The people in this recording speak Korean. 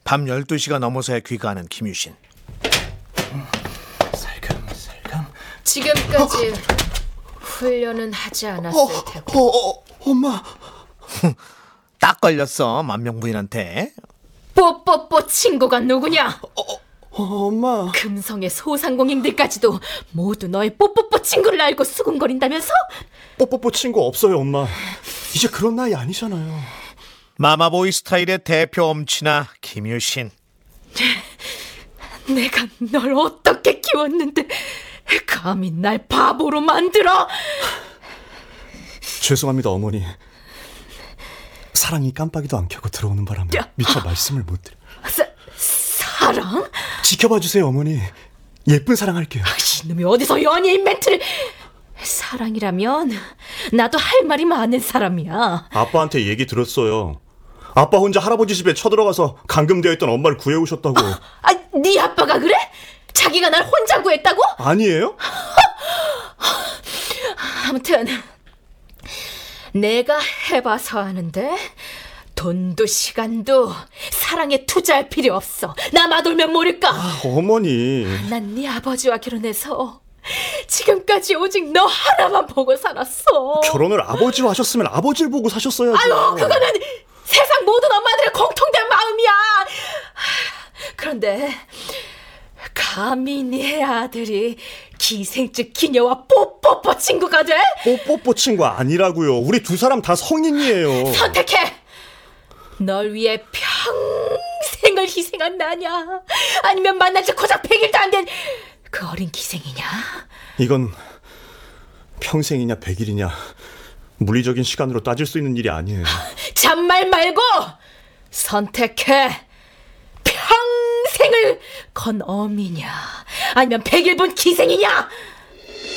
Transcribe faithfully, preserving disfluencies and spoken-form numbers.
밤 열두 시가 넘어서야 귀가하는 김유신. 살금살금. 지금까지 훈련은 하지 않았을 어, 테고. 어, 어, 엄마. 딱 걸렸어, 만명 부인한테. 뽀뽀뽀 친구가 누구냐? 어, 엄마. 금성의 소상공인들까지도 모두 너의 뽀뽀뽀 친구를 알고 수군거린다면서? 뽀뽀뽀 친구 없어요, 엄마. 이제 그런 나이 아니잖아요. 마마보이 스타일의 대표 엄친아 김유신. 내가 널 어떻게 키웠는데 감히 날 바보로 만들어? 죄송합니다, 어머니. 사랑이 깜빡이도 안 켜고 들어오는 바람에 미처 말씀을 못 드려. 사, 사랑? 지켜봐 주세요, 어머니. 예쁜 사랑할게요. 이놈이 어디서 연예인 멘트를. 사랑이라면 나도 할 말이 많은 사람이야. 아빠한테 얘기 들었어요. 아빠 혼자 할아버지 집에 쳐들어가서 감금되어 있던 엄마를 구해오셨다고. 아, 네 아빠가 그래? 자기가 날 혼자 구했다고? 아니에요? 아무튼 내가 해봐서 아는데 돈도 시간도 사랑에 투자할 필요 없어. 나만 돌면 모를까? 아, 어머니. 난 네 아버지와 결혼해서 지금까지 오직 너 하나만 보고 살았어. 결혼을 아버지와 하셨으면 아버지를 보고 사셨어야죠. 아유, 그거는 세상 모든 엄마들의 공통된 마음이야. 그런데 감히 네 아들이 기생집 기녀와 뽀뽀뽀 친구가 돼? 뽀뽀뽀 친구 아니라고요. 우리 두 사람 다 성인이에요. 선택해. 널 위해 평생을 희생한 나냐, 아니면 만난 지 고작 백 일도 안 된 그 어린 기생이냐? 이건 평생이냐 백일이냐 물리적인 시간으로 따질 수 있는 일이 아니에요. 잔말 말고 선택해. 평생을 건 어미냐, 아니면 백일 본 기생이냐?